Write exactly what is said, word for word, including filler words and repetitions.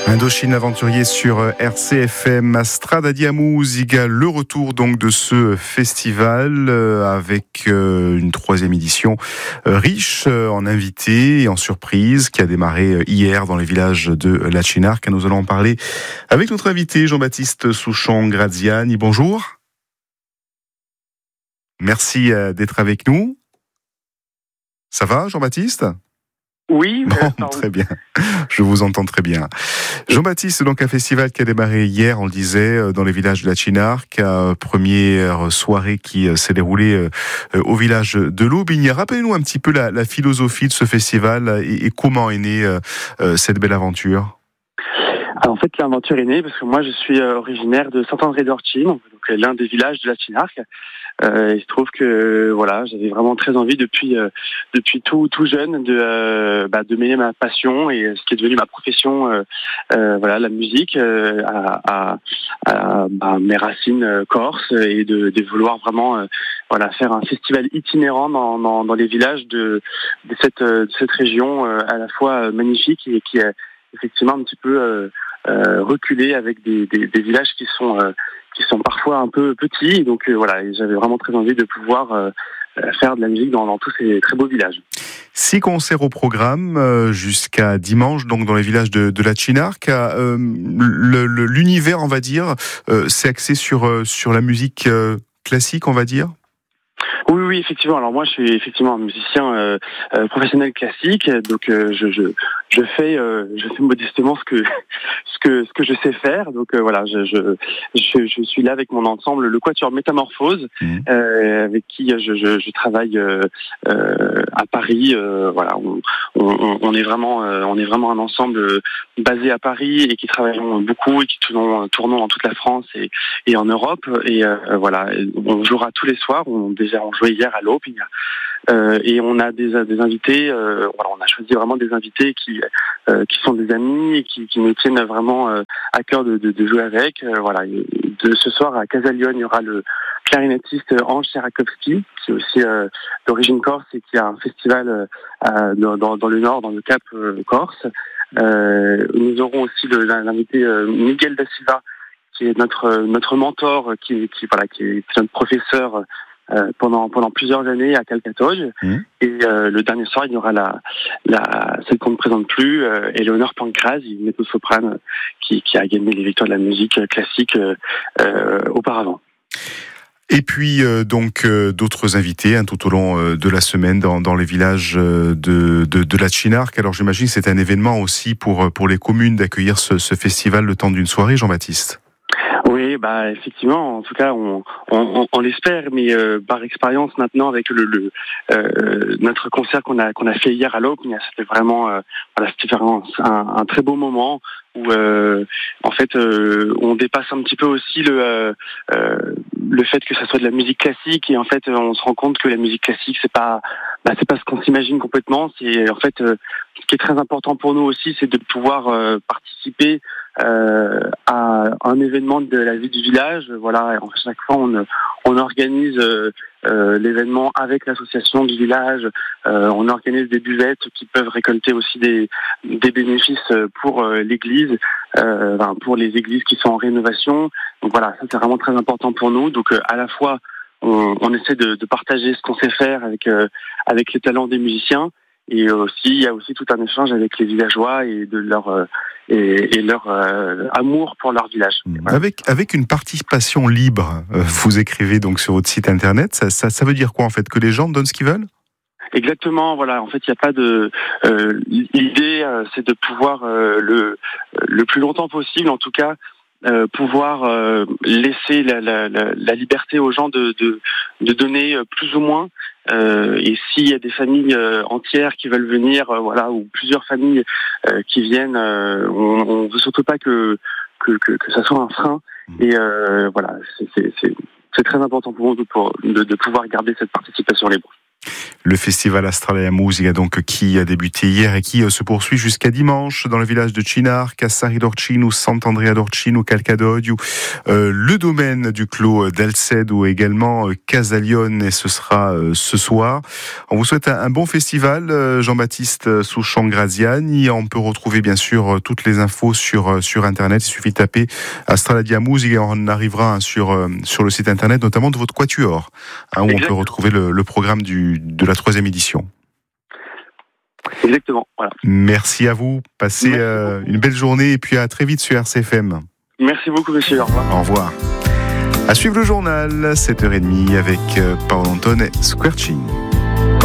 Indochine Aventurier sur R C F M. Strada di Musica, le retour donc de ce festival avec une troisième édition riche en invités et en surprises qui a démarré hier dans les villages de Lacinarca. Nous allons en parler avec notre invité Jean-Baptiste Souchon-Graziani. Bonjour. Merci d'être avec nous. Ça va, Jean-Baptiste ? Oui, bon, très bien. Je vous entends très bien. Jean-Baptiste, donc un festival qui a démarré hier, on le disait, dans les villages de Lacinarca, première soirée qui s'est déroulée au village de l'Aubigné. Rappelez-nous un petit peu la, la philosophie de ce festival et, et comment est née euh, cette belle aventure. Alors en fait, l'aventure est née parce que moi, je suis originaire de Saint-André-d'Ortine, donc l'un des villages de Lacinarca. Euh, il se trouve que voilà, j'avais vraiment très envie depuis euh, depuis tout tout jeune de euh, bah, de mêler ma passion et ce qui est devenu ma profession, euh, euh, voilà, la musique, euh, à, à, à bah, mes racines euh, corses et de, de vouloir vraiment euh, voilà faire un festival itinérant dans dans, dans les villages de de cette de cette région euh, à la fois magnifique et qui est effectivement un petit peu euh, euh, reculé avec des, des des villages qui sont euh, qui sont parfois un peu petits, donc euh, voilà, j'avais vraiment très envie de pouvoir euh, faire de la musique dans, dans tous ces très beaux villages. Six concerts au programme euh, jusqu'à dimanche, donc dans les villages de, de Lacinarca. Euh, le, le, l'univers, on va dire, euh, c'est axé sur euh, sur la musique euh, classique, on va dire. Oui, oui, effectivement. Alors moi, je suis effectivement un musicien euh, euh, professionnel classique, donc euh, je, je je fais euh, je fais modestement ce que ce que ce que je sais faire. Donc euh, voilà, je, je je je suis là avec mon ensemble, le Quatuor Métamorphose, mmh. euh, avec qui je je, je travaille euh, euh, à Paris. Euh, voilà, on, on on est vraiment euh, on est vraiment un ensemble basé à Paris et qui travaillons beaucoup et qui tournons tournons dans toute la France et et en Europe. Et euh, voilà, on jouera tous les soirs. On déjà on jouait hier à l'Aubigné. Euh, et on a des, des invités, euh, voilà, on a choisi vraiment des invités qui euh, qui sont des amis et qui, qui nous tiennent vraiment euh, à cœur de, de, de jouer avec. Euh, voilà, et de ce soir à Casaglione, il y aura le clarinettiste Ange Sierakowski, qui est aussi euh, d'origine corse et qui a un festival euh, dans, dans, dans le nord, dans le Cap euh, Corse. Euh, nous aurons aussi le, l'invité euh, Miguel da Silva, qui est notre notre mentor, qui, qui voilà, qui est notre professeur. Euh, pendant pendant plusieurs années à Calcatoge. Mmh. Et euh, le dernier soir, il y aura la la celle qu'on ne présente plus, euh, Éléonore Pancraz, une mezzo-soprane qui qui a gagné les victoires de la musique classique euh, euh, auparavant. Et puis euh, donc euh, d'autres invités hein, tout au long euh, de la semaine dans dans les villages euh, de de de Lacinarca. Alors j'imagine que c'est un événement aussi pour pour les communes d'accueillir ce, ce festival le temps d'une soirée, Jean-Baptiste. Oui, bah effectivement, en tout cas, on, on, on l'espère, mais euh, par expérience maintenant avec le, le euh, notre concert qu'on a qu'on a fait hier à l'Aubigné, c'était vraiment euh, voilà, c'était vraiment un, un très beau moment où euh, en fait euh, on dépasse un petit peu aussi le euh, euh, le fait que ça soit de la musique classique et en fait on se rend compte que la musique classique c'est pas bah, c'est pas ce qu'on s'imagine complètement. C'est en fait euh, ce qui est très important pour nous aussi, c'est de pouvoir euh, participer euh, à un événement de la vie du village. Voilà, à chaque fois on on organise euh, euh, l'événement avec l'association du village. Euh, on organise des buvettes qui peuvent récolter aussi des des bénéfices pour euh, l'église, euh, enfin, pour les églises qui sont en rénovation. Donc voilà, ça c'est vraiment très important pour nous. Donc euh, à la fois on, on essaie de, de partager ce qu'on sait faire avec euh, avec les talents des musiciens. Et aussi, il y a aussi tout un échange avec les villageois et de leur euh, et, et leur euh, amour pour leur village. Voilà. Avec avec une participation libre, euh, vous écrivez donc sur votre site internet. Ça, ça ça veut dire quoi en fait, que les gens donnent ce qu'ils veulent? Exactement, voilà. En fait, il n'y a pas de. Euh, l'idée, euh, c'est de pouvoir euh, le le plus longtemps possible, en tout cas. Euh, pouvoir euh, laisser la, la, la, la liberté aux gens de, de, de donner plus ou moins. Euh, et s'il y a des familles euh, entières qui veulent venir, euh, voilà, ou plusieurs familles euh, qui viennent, euh, on ne veut surtout pas que que, que que ça soit un frein. Et euh, voilà, c'est, c'est, c'est, c'est très important pour nous de, de, de pouvoir garder cette participation libre. Le festival Astralaia Musica, donc, qui a débuté hier et qui se poursuit jusqu'à dimanche dans le village de Cinar, Cassari d'Orcino, Sant'Andrea d'Orcino, Calcadodio, euh, le domaine du Clos d'Alcedo également, euh, Casalione, et ce sera euh, ce soir. On vous souhaite un, un bon festival, euh, Jean-Baptiste Souchon-Graziani. On peut retrouver bien sûr toutes les infos sur, sur Internet. Il suffit de taper Astralaia Musica et on arrivera hein, sur, euh, sur le site Internet, notamment de votre quatuor, hein, où Exactement. on peut retrouver le, le programme du, de la troisième édition. Exactement, voilà. Merci à vous, passez euh, une belle journée et puis à très vite sur R C F M. Merci beaucoup monsieur, au revoir. Au revoir. À suivre le journal, sept heures trente avec euh, Paolo Antone Squarcini.